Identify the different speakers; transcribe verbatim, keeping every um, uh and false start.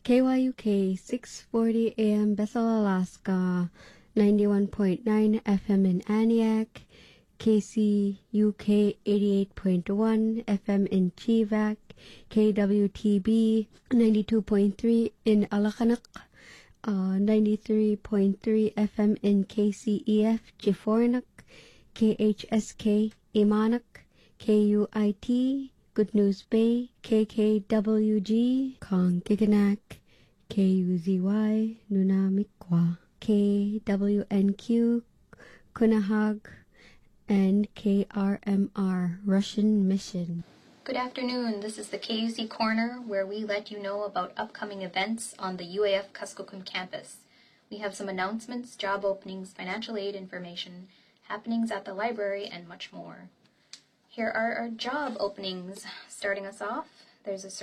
Speaker 1: K Y U K six forty A M Bethel, Alaska, ninety-one point nine F M in Aniak, K C U K eighty-eight point one F M in Chivak, K W T B ninety-two point three in Alakanak, uh, ninety-three point three F M in K C E F Jifornak, K H S K Imanak, K U I T Good News Bay, K K W G Kongkiganak, K U Z Y Nunamikwa, K W N Q Kunahag, and K R M R Russian Mission.
Speaker 2: Good afternoon, this is the K U C Corner, where we let you know about upcoming events on the U A F Kuskokwim campus. We have some announcements, job openings, financial aid information, happenings at the library, and much more. Here are our job openings. Starting us off, there's a